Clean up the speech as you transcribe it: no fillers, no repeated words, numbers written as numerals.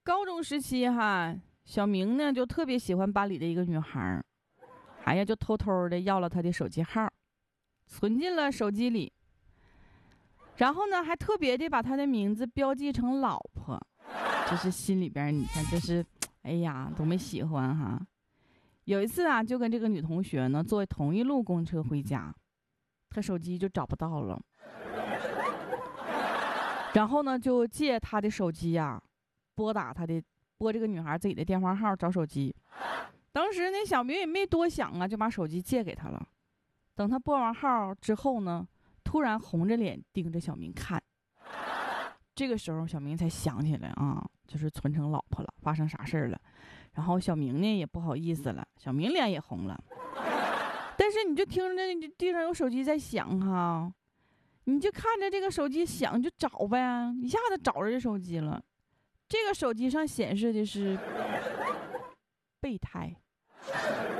高中时期哈，小明呢就特别喜欢班里的一个女孩，哎呀，就偷偷的要了她的手机号，存进了手机里，然后呢还特别的把她的名字标记成老婆，就是心里边你看就是，哎呀，多么喜欢哈。有一次啊，就跟这个女同学呢坐同一路公车回家，她手机就找不到了，然后呢就借她的手机呀，拨这个女孩自己的电话号找手机。当时那小明也没多想啊，就把手机借给她了。等她拨完号之后呢，突然红着脸盯着小明看。这个时候小明才想起来啊，就是存成老婆了，发生啥事儿了。然后小明呢也不好意思了，小明脸也红了。但是你就听着你地上有手机在响哈，你就看着这个手机响就找呗，一下子找着这手机了。这个手机上显示的是备胎。